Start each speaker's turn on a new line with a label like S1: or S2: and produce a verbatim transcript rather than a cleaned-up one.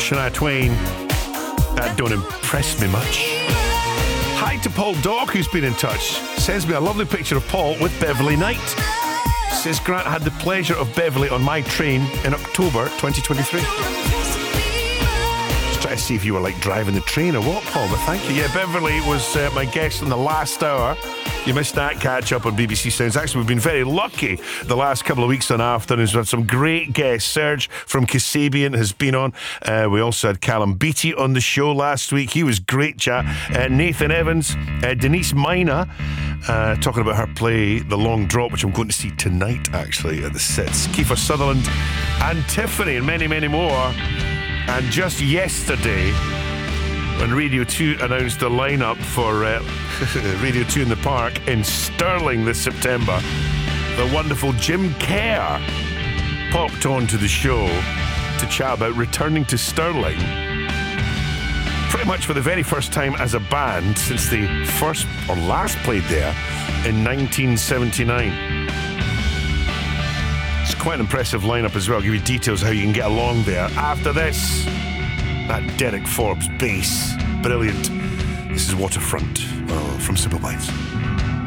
S1: Shania Twain. That don't impress me much. Hi to Paul Dock, who's been in touch. Sends me a lovely picture of Paul with Beverly Knight. Says Grant had the pleasure of Beverly on my train in October twenty twenty-three. Just trying to see if you were like driving the train or what, Paul, but thank you. Yeah, Beverly was uh, my guest in the last hour. You missed that catch up on B B C Sounds. Actually, we've been very lucky the last couple of weeks on Afternoons. We've had some great guests. Serge from Kasabian has been on. Uh, we also had Callum Beattie on the show last week. He was great chat. Uh, Nathan Evans, uh, Denise Mina, uh, talking about her play The Long Drop, which I'm going to see tonight, actually, at the Sits. Kiefer Sutherland and Tiffany and many, many more. And just yesterday, when Radio two announced the lineup for uh, Radio two in the Park in Stirling this September, the wonderful Jim Kerr popped on to the show to chat about returning to Stirling pretty much for the very first time as a band since they first or last played there in nineteen seventy-nine. It's quite an impressive lineup as well. I'll give you details of how you can get along there. After this, that Derek Forbes bass. Brilliant. This is Waterfront uh, from Simple Minds.